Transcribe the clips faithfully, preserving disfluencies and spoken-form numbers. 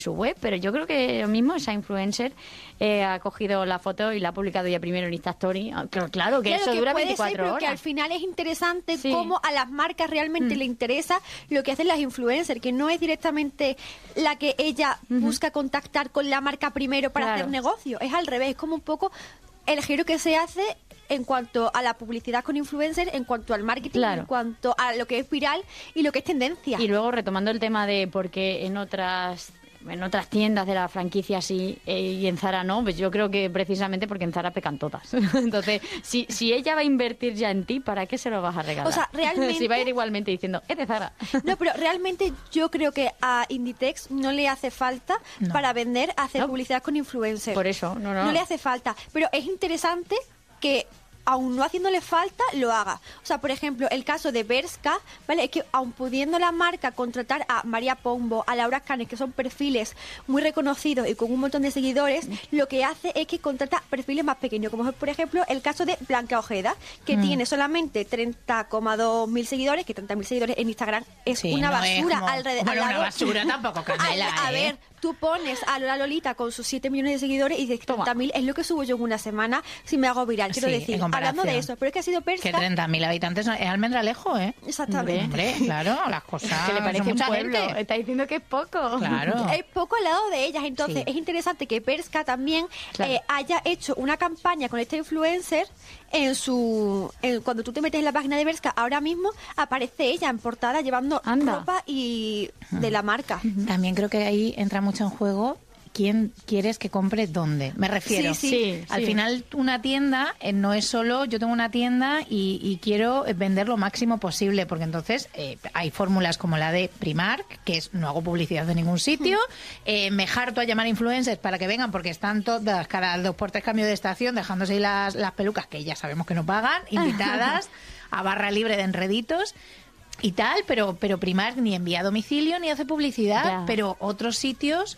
su web, pero yo creo que lo mismo, esa influencer eh, ha cogido la foto y la ha publicado ya primero en Insta Story. Claro, claro que claro, eso que dura puede veinticuatro ser, pero horas. que al final es interesante Sí. cómo a las marcas realmente mm. le interesa lo que hacen las influencers, que no es directamente la que ella uh-huh. busca contactar con la marca primero para claro. hacer negocio, es al revés, es como un poco el giro que se hace en cuanto a la publicidad con influencers, en cuanto al marketing, claro. en cuanto a lo que es viral y lo que es tendencia. Y luego retomando el tema de por qué en otras en otras tiendas de la franquicia sí eh, y en Zara no, pues yo creo que precisamente porque en Zara pecan todas. Entonces, si, si ella va a invertir ya en ti, ¿para qué se lo vas a regalar? O sea, realmente... si va a ir igualmente diciendo, es de Zara. No, pero realmente yo creo que a Inditex no le hace falta no. para vender, hacer no. publicidad con influencers. Por eso, no, no. No le hace falta. Pero es interesante que aún no haciéndole falta, lo haga. O sea, por ejemplo, el caso de Bershka, ¿vale? Es que aun pudiendo la marca contratar a María Pombo, a Laura Canes, que son perfiles muy reconocidos y con un montón de seguidores, lo que hace es que contrata perfiles más pequeños, como es, por ejemplo, el caso de Blanca Ojeda, que mm. tiene solamente treinta coma dos mil seguidores, que treinta mil seguidores en Instagram es sí, una no basura. Es como, alrededor, bueno, al lado, una basura tampoco, Candela, a, a ¿eh? ver, tú pones a Lola Lolita con sus siete millones de seguidores y dices treinta mil es lo que subo yo en una semana si me hago viral. Quiero sí, decir, hablando de eso, pero es que ha sido Bershka. Que treinta mil habitantes es Almendralejo, ¿eh? Exactamente. Hombre, claro, las cosas. Que le parece mucha un pueblo. Gente. Está diciendo que es poco. Claro. Es poco al lado de ellas. Entonces, sí. es interesante que Bershka también claro. eh, haya hecho una campaña con este influencer. En su en, cuando tú te metes en la página de Bershka, ahora mismo aparece ella en portada llevando Anda. ropa y de la marca. También creo que ahí entra mucho en juego quién quieres que compre dónde. Me refiero. Sí, sí. sí Al sí. final, una tienda eh, no es solo yo tengo una tienda y, y quiero vender lo máximo posible, porque entonces eh, hay fórmulas como la de Primark, que es no hago publicidad de ningún sitio, eh, me harto a llamar influencers para que vengan porque están todas, cada dos por tres cambio de estación, dejándose ahí las, las pelucas, que ya sabemos que no pagan, invitadas a barra libre de enreditos. Y tal, pero, pero Primark ni envía a domicilio ni hace publicidad, ya. Pero otros sitios...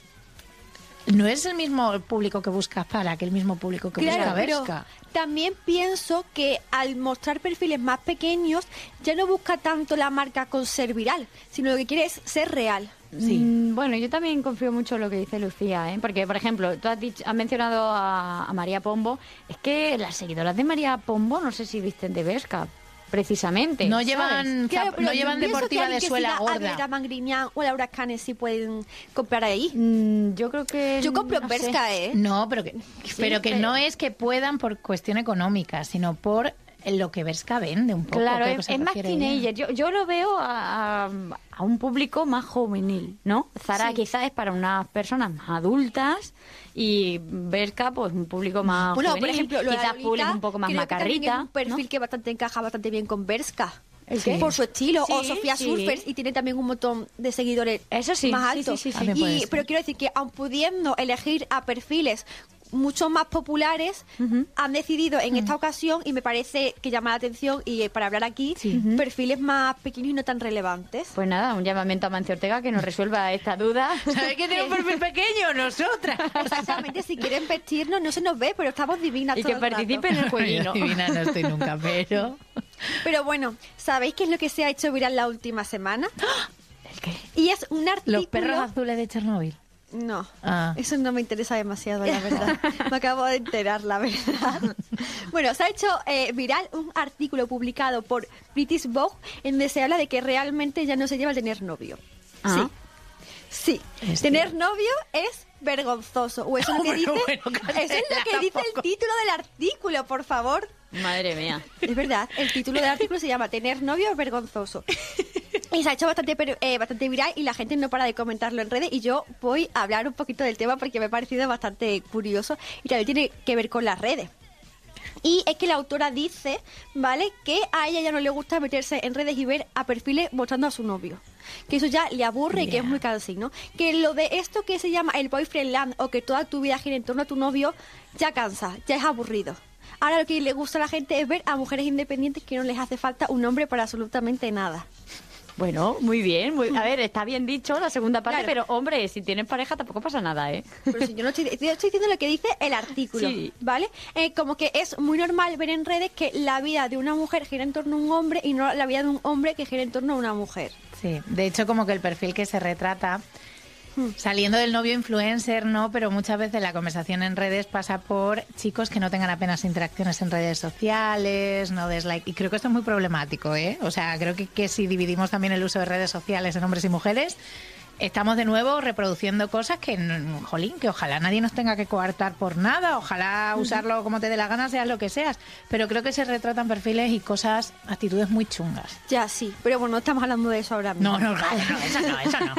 No es el mismo público que busca Zara que el mismo público que claro, busca Bershka. También pienso que al mostrar perfiles más pequeños ya no busca tanto la marca con ser viral, sino lo que quiere es ser real. Sí. Mm, bueno, yo también confío mucho en lo que dice Lucía, ¿eh? Porque, por ejemplo, tú has, dicho, has mencionado a, a María Pombo. Es que las seguidoras de María Pombo no sé si visten de Bershka. Precisamente. No llevan, claro, no llevan deportiva de suela gorda. A Magriñán o Laura Canes si pueden comprar ahí. Mm, yo creo que... Yo compro no Bershka, sé. ¿eh? No, pero que, sí, pero que pero... no es que puedan por cuestión económica, sino por lo que Bershka vende un poco. Claro, es, es más teenager. Yo, yo lo veo a, a, a un público más juvenil, ¿no? Zara sí. quizás es para unas personas más adultas y Bershka, pues un público más bueno, juvenil. Por ejemplo, quizás público un poco más creo macarrita. Que un perfil ¿no? que bastante encaja bastante bien con Bershka. ¿El qué? Por su estilo. Sí, o Sofía sí. Surfers y tiene también un montón de seguidores Eso sí, más sí, altos. sí, sí, sí. Y, pero quiero decir que aun pudiendo elegir a perfiles mucho más populares, uh-huh. han decidido en uh-huh. esta ocasión, y me parece que llama la atención, y para hablar aquí, sí. uh-huh. perfiles más pequeños y no tan relevantes. Pues nada, un llamamiento a Mancio Ortega que nos resuelva esta duda. ¿Sabes que tiene un perfil pequeño? Nosotras. Exactamente, si quieren vestirnos, no se nos ve, pero estamos divinas. Y que participen en el jueguino. Divina no estoy nunca, pero... Pero bueno, ¿sabéis qué es lo que se ha hecho viral la última semana? ¿El qué? Y es un artículo... Los perros azules de Chernóbil. No, ah. eso no me interesa demasiado, la verdad. Me acabo de enterar, la verdad. Bueno, se ha hecho eh, viral un artículo publicado por British Vogue en donde se habla de que realmente ya no se lleva el tener novio. Ah. Sí, sí. Este. Tener novio es vergonzoso. O eso es lo que dice, bueno, eso es lo que dice el título del artículo, por favor. Madre mía. Es verdad, el título del artículo se llama Tener novio es vergonzoso. Y se ha hecho bastante, eh, bastante viral y la gente no para de comentarlo en redes, y yo voy a hablar un poquito del tema porque me ha parecido bastante curioso y también tiene que ver con las redes. Y es que la autora dice, ¿vale?, que a ella ya no le gusta meterse en redes y ver a perfiles mostrando a su novio. Que eso ya le aburre yeah. y que es muy cansino. Que lo de esto que se llama el boyfriend land, o que toda tu vida gira en torno a tu novio, ya cansa, ya es aburrido. Ahora lo que le gusta a la gente es ver a mujeres independientes que no les hace falta un hombre para absolutamente nada. Bueno, muy bien. Muy, a ver, está bien dicho la segunda parte, claro. pero hombre, si tienes pareja tampoco pasa nada, ¿eh? Pero si yo no estoy, yo estoy diciendo lo que dice el artículo, sí. ¿vale? Eh, como que es muy normal ver en redes que la vida de una mujer gira en torno a un hombre y no la vida de un hombre que gira en torno a una mujer. Sí, de hecho como que el perfil que se retrata Saliendo del novio influencer, no, pero muchas veces la conversación en redes pasa por chicos que no tengan apenas interacciones en redes sociales, no des like. Y creo que esto es muy problemático, ¿eh? O sea, creo que, que si dividimos también el uso de redes sociales en hombres y mujeres, estamos de nuevo reproduciendo cosas que, jolín, que ojalá nadie nos tenga que coartar por nada, ojalá usarlo como te dé la gana, seas lo que seas. Pero creo que se retratan perfiles y cosas, actitudes muy chungas. Ya, sí, pero bueno, no estamos hablando de eso ahora mismo. No, no, no, no eso no, eso no.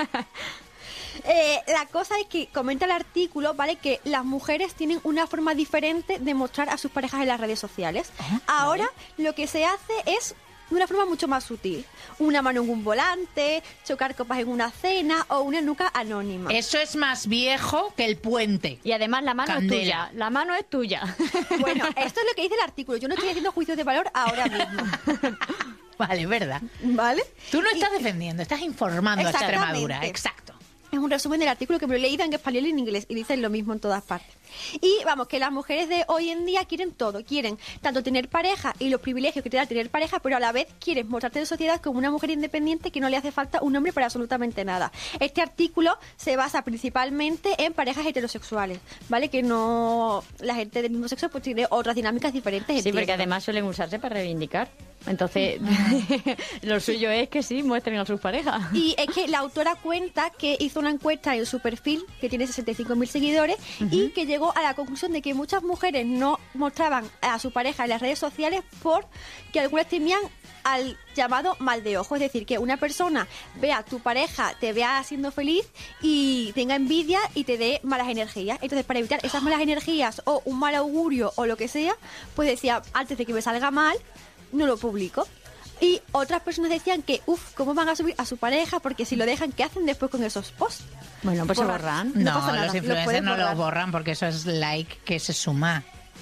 Eh, la cosa es que comenta el artículo, ¿vale? Que las mujeres tienen una forma diferente de mostrar a sus parejas en las redes sociales. Oh, Ahora ¿vale? lo que se hace es de una forma mucho más sutil. Una mano en un volante, chocar copas en una cena o una nuca anónima. Eso es más viejo que el puente. Y además la mano Candela. es tuya. La mano es tuya. Bueno, esto es lo que dice el artículo. Yo no estoy haciendo juicios de valor ahora mismo. Vale, verdad. ¿Vale? Tú no Y- estás defendiendo, estás informando a Exactamente. Extremadura. Exacto. Es un resumen del artículo que me lo he leído en español y en inglés y dicen lo mismo en todas partes. Y vamos, que las mujeres de hoy en día quieren todo. Quieren tanto tener pareja y los privilegios que te da tener pareja, pero a la vez quieren mostrarte en sociedad como una mujer independiente que no le hace falta un hombre para absolutamente nada. Este artículo se basa principalmente en parejas heterosexuales, ¿vale? Que no... La gente del mismo sexo pues tiene otras dinámicas diferentes. Sí, entiendo. porque además suelen usarse para reivindicar. Entonces, lo suyo es que sí, muestren a sus parejas. Y es que la autora cuenta que hizo una encuesta en su perfil, que tiene sesenta y cinco mil seguidores, y que llegó a la conclusión de que muchas mujeres no mostraban a su pareja en las redes sociales porque algunas temían al llamado mal de ojo. Es decir, que una persona vea a tu pareja, te vea siendo feliz y tenga envidia y te dé malas energías. Entonces, para evitar esas malas energías o un mal augurio o lo que sea, pues decía, antes de que me salga mal, no lo publico. Y otras personas decían que, uff, ¿cómo van a subir a su pareja? Porque si lo dejan, ¿qué hacen después con esos posts? Bueno, pues se Borrar. borran. No No, pasa nada, los los influencers puedes no lo borrar. borran porque eso es like que se suma.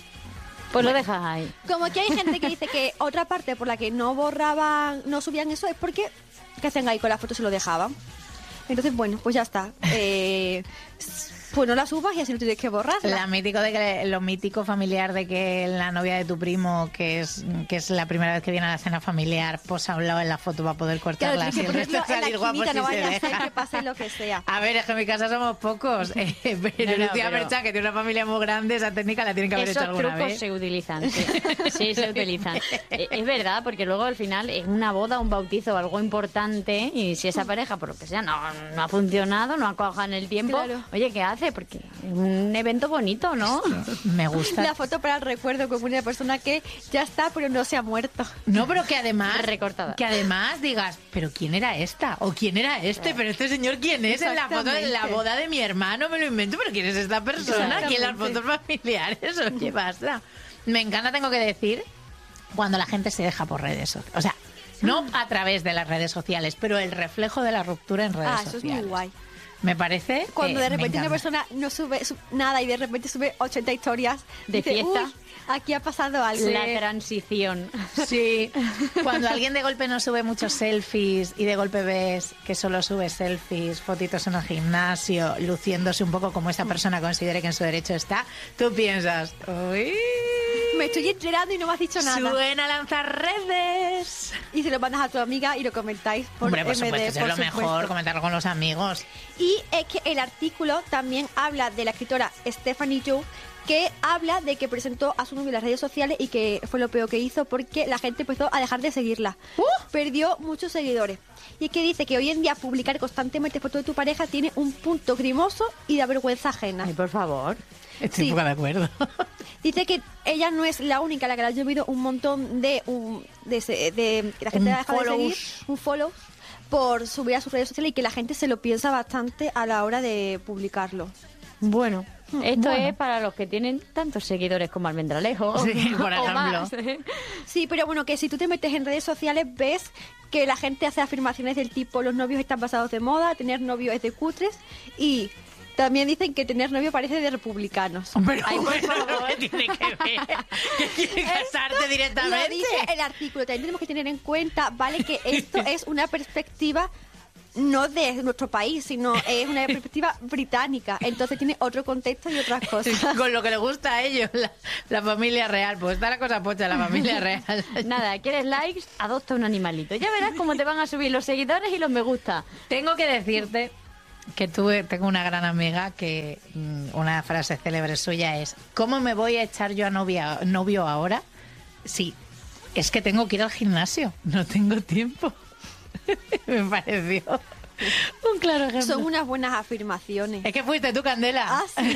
Pues lo dejas ahí. Como que hay gente que dice que otra parte por la que no borraban, no subían eso es porque, ¿qué hacen ahí con las fotos y lo dejaban? Entonces, bueno, pues ya está. Eh, pues no la subas y así no tienes que borrarla. La mítico de que, lo mítico familiar de que la novia de tu primo, que es que es la primera vez que viene a la cena familiar, posa a un lado en la foto para poder Claro, cortarla. tienes que si el resto ponerlo en la salir guapo esquinita, si no se vaya a ser deja. que pase lo que sea. A ver, es que en mi casa somos pocos, eh, pero No, no, Lucía pero- Merchan, que tiene una familia muy grande, esa técnica la tienen que haber Esos hecho alguna trucos vez. se utilizan, sí. Sí, se utilizan. Eh, Es verdad, porque luego al final es una boda, un bautizo, algo importante, y si esa pareja, por lo que sea, no, no ha funcionado, no ha cojado en el tiempo, Claro. oye, ¿qué hace? Porque es un evento bonito, ¿no? Me gusta. La foto para el recuerdo como una persona que ya está, pero no se ha muerto. No, pero que además Recortada. que además digas, pero ¿quién era esta? O ¿quién era este? Pero este señor ¿quién es? En la foto de la Exactamente. boda de mi hermano me lo invento, pero ¿quién es esta persona? Aquí en las Exactamente. fotos familiares, oye, basta. Me encanta, tengo que decir, cuando la gente se deja por redes sociales. O sea, no a través de las redes sociales, pero el reflejo de la ruptura en redes Ah, eso es sociales. muy guay. Me parece Cuando que de me repente una encanta. persona no sube su- nada y de repente sube ochenta historias De dice, fiesta. "Uy, aquí ha pasado algo". La transición. Sí, cuando alguien de golpe no sube muchos selfies y de golpe ves que solo sube selfies, fotitos en el gimnasio, luciéndose un poco como esa persona considere que en su derecho está, tú piensas, uy, Me estoy enterando y no me has dicho nada. suena a lanzar redes. Y se lo mandas a tu amiga y lo comentáis por Hombre, por M D, supuesto, por es lo supuesto. mejor, comentarlo con los amigos. Y es que el artículo también habla de la escritora Stephanie Zhou, que habla de que presentó a su novio en las redes sociales y que fue lo peor que hizo porque la gente empezó a dejar de seguirla. Perdió muchos seguidores. Y es que dice que hoy en día publicar constantemente fotos de tu pareja tiene un punto grimoso y de vergüenza ajena. Ay, por favor. Estoy Sí. un poco de acuerdo. Dice que ella no es la única a la que le ha llovido un montón de... Un, de, ese- de que la gente Un ha dejado de follows. seguir, un follow, por subir a sus redes sociales y que la gente se lo piensa bastante a la hora de publicarlo. Bueno, esto Bueno. es para los que tienen tantos seguidores como Almendralejo. Sí, por o ejemplo. más, ¿eh? Sí, pero bueno, que si tú te metes en redes sociales ves que la gente hace afirmaciones del tipo los novios están pasados de moda, tener novio es de cutres y también dicen que tener novio parece de republicanos. Pero Ay, por bueno, favor. ¿qué tiene que ver? ¿Que quiere casarte Lo directamente? dice el artículo, también tenemos que tener en cuenta, vale, que esto es una perspectiva no de nuestro país, sino es una perspectiva británica, entonces tiene otro contexto y otras cosas. Con lo que le gusta a ellos, la, la familia real. Pues está la cosa pocha, la familia real. Nada, ¿quieres likes? Adopta un animalito. Ya verás cómo te van a subir los seguidores y los me gusta. Tengo que decirte que tuve, tengo una gran amiga que mm, una frase célebre suya es: ¿cómo me voy a echar yo a novia, novio ahora? Sí, es que tengo que ir al gimnasio, no tengo tiempo. Me pareció un claro ejemplo. Son unas buenas afirmaciones. Es que fuiste tú, Candela. Ah, sí.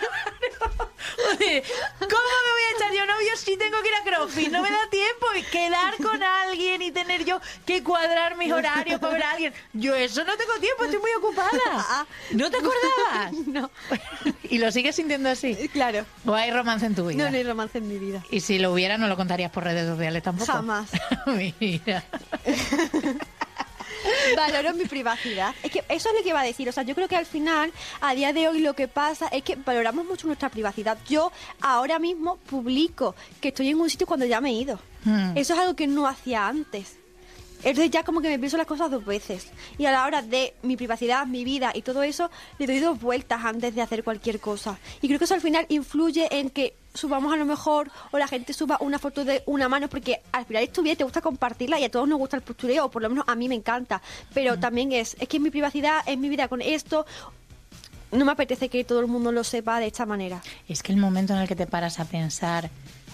Oye, ¿cómo me voy a echar yo novio si tengo que ir a CrossFit? No me da tiempo y quedar con alguien y tener yo que cuadrar mis horarios para ver a alguien. Yo eso no tengo tiempo, estoy muy ocupada. ¿No te acordabas? No. ¿Y lo sigues sintiendo así? Claro. ¿O hay romance en tu vida? No, no hay romance en mi vida. Y si lo hubiera, no lo contarías por redes sociales tampoco. Jamás. Mira. Valoro mi privacidad. Es que eso es lo que iba a decir. O sea, yo creo que al final, a día de hoy, lo que pasa es que valoramos mucho nuestra privacidad. Yo ahora mismo publico que estoy en un sitio cuando ya me he ido. Hmm. Eso es algo que no hacía antes. Entonces ya como que me pienso las cosas dos veces. Y a la hora de mi privacidad, mi vida y todo eso, le doy dos vueltas antes de hacer cualquier cosa. Y creo que eso al final influye en que subamos a lo mejor, o la gente suba una foto de una mano, porque al final es tu vida y te gusta compartirla y a todos nos gusta el postureo, o por lo menos a mí me encanta. Pero mm. también es, es que es mi privacidad, es mi vida con esto. No me apetece que todo el mundo lo sepa de esta manera. Es que el momento en el que te paras a pensar...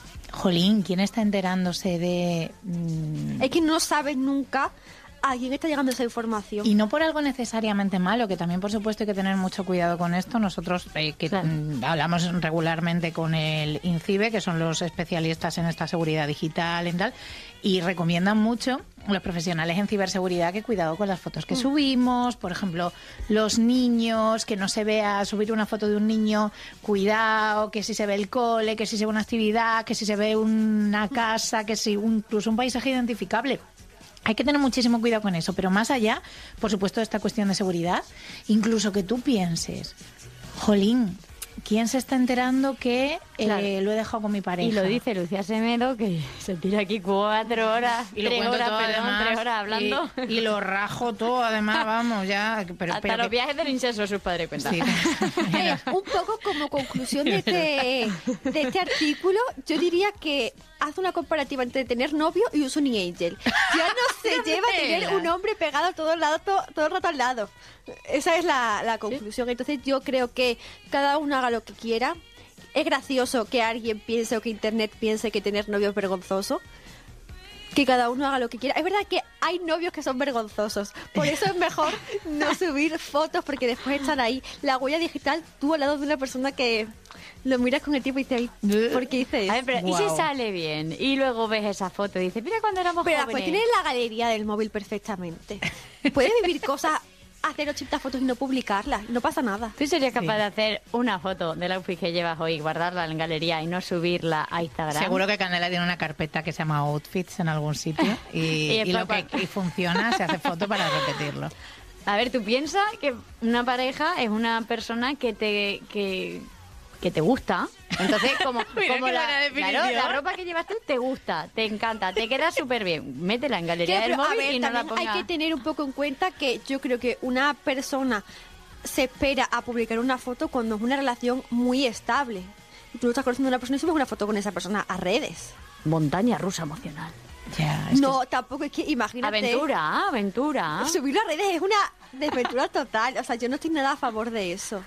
Jolín, ¿quién está enterándose de...? Mmm... Es que no sabes nunca a quién está llegando esa información. Y no por algo necesariamente malo, que también, por supuesto, hay que tener mucho cuidado con esto. Nosotros, eh, que claro. mm, hablamos regularmente con el INCIBE, que son los especialistas en esta seguridad digital y tal, y recomiendan mucho los profesionales en ciberseguridad que cuidado con las fotos que mm. subimos. Por ejemplo, los niños, que no se vea subir una foto de un niño, cuidado, que si se ve el cole, que si se ve una actividad, que si se ve una casa, que si un, incluso un paisaje identificable. Hay que tener muchísimo cuidado con eso, pero más allá, por supuesto, de esta cuestión de seguridad, incluso que tú pienses, jolín, ¿quién se está enterando que claro. eh, lo he dejado con mi pareja? Y lo dice Lucía Semedo, que se tira aquí cuatro horas, y lo tres cuento horas, todo, perdón, además, tres horas hablando. Y, y lo rajo todo, además, vamos, ya... Pero, Hasta pero los que... viajes del inceso sus padres cuentan. Sí. Eh, un poco como conclusión de este, de este artículo, yo diría que haz una comparativa entre tener novio y un Sunny Angel. Ya no se lleva a tener un hombre pegado todo el, lado, todo, todo el rato al lado. Esa es la, la conclusión. Entonces yo creo que cada uno haga lo que quiera. Es gracioso que alguien piense o que Internet piense que tener novio es vergonzoso. Que cada uno haga lo que quiera. Es verdad que hay novios que son vergonzosos. Por eso es mejor no subir fotos, porque después están ahí. La huella digital, tú al lado de una persona que lo miras con el tiempo y dices, ¿por qué hice eso? A ver, pero wow. ¿y si sale bien? Y luego ves esa foto y dices, mira cuando éramos pero jóvenes. Pero después tienes la galería del móvil perfectamente. Puedes vivir cosas... hacer ochenta fotos y no publicarlas, no pasa nada. ¿Tú serías capaz sí. de hacer una foto del outfit que llevas hoy, guardarla en galería y no subirla a Instagram? Seguro que Candela tiene una carpeta que se llama Outfits en algún sitio y, y, y lo que y funciona, se hace foto para repetirlo. A ver, tú piensas que una pareja es una persona que te... que que te gusta, entonces como, como la, claro, la ropa que llevas tú te gusta, te encanta, te queda súper bien, métela en galería del móvil ver, y no la pongas. Hay que tener un poco en cuenta que yo creo que una persona se espera a publicar una foto cuando es una relación muy estable. Y tú no estás conociendo a una persona y subes una foto con esa persona a redes. Montaña rusa emocional. Ya, no, que... tampoco es que, imagínate... Aventura, aventura. Subirlo a redes es una desventura total. O sea, yo no estoy nada a favor de eso.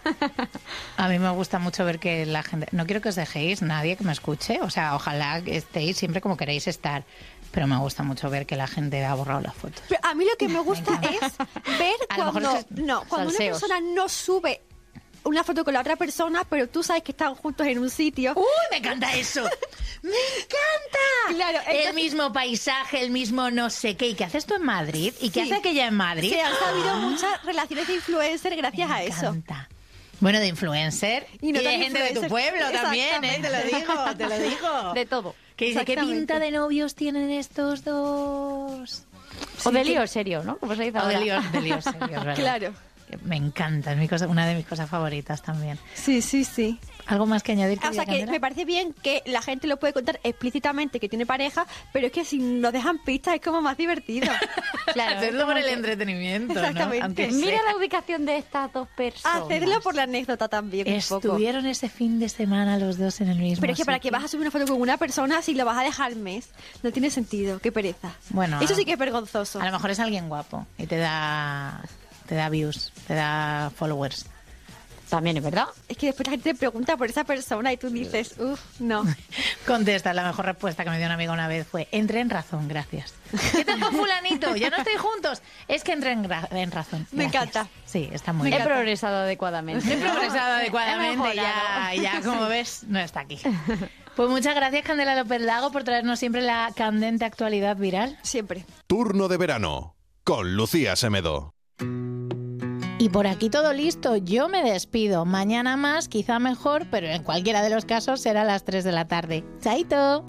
A mí me gusta mucho ver que la gente... No quiero que os dejéis, nadie que me escuche. O sea, ojalá que estéis siempre como queréis estar. Pero me gusta mucho ver que la gente ha borrado las fotos. Pero a mí lo que me gusta es ver a cuando, es que... no, cuando una persona no sube una foto con la otra persona, pero tú sabes que están juntos en un sitio. ¡Uy, me encanta eso! ¡Me encanta! Claro, entonces... el mismo paisaje, el mismo no sé qué. ¿Y qué haces tú en Madrid? ¿Y qué sí. hace aquella en Madrid? Se han sabido muchas relaciones de influencer gracias me a eso. Encanta. Bueno, de influencer y, no y de gente de tu pueblo también, ¿eh? Te lo digo, te lo digo. De todo. Que dice, ¿qué pinta de novios tienen estos dos? O sí, de lío que... serio, ¿no? Como se dice o ahora. de lío, de lío serio, ¿verdad? Claro. Me encanta, es mi cosa, una de mis cosas favoritas también. Sí, sí, sí. ¿Algo más que añadir? O sea, que me parece bien que la gente lo puede contar explícitamente que tiene pareja, pero es que si nos dejan pistas es como más divertido. Claro, hacerlo por el que... entretenimiento, exactamente. ¿no? Aunque mira sea. la ubicación de estas dos personas. Hacerlo por la anécdota también un poco. Estuvieron ese fin de semana los dos en el mismo Pero es que sitio. para que vas a subir una foto con una persona, si lo vas a dejar al mes, no tiene sentido. Qué pereza. Bueno, eso sí que es vergonzoso. A lo mejor es alguien guapo y te da... te da views, te da followers. También es verdad. Es que después la gente te pregunta por esa persona y tú dices, uff, no. Contesta, la mejor respuesta que me dio una amiga una vez fue, entré en razón, gracias. ¿Qué tal con fulanito? ¿Ya no estoy juntos? Es que entré en, gra- en razón. Me gracias. encanta. Sí, está muy He bien. progresado adecuadamente. He progresado He adecuadamente y ya, mejorado. ya, como ves, no está aquí. Pues muchas gracias, Candela López Lago, por traernos siempre la candente actualidad viral. Siempre. Turno de verano con Lucía Semedo. Y por aquí todo listo, yo me despido. Mañana más, quizá mejor, pero en cualquiera de los casos será a las tres de la tarde. ¡Chaito!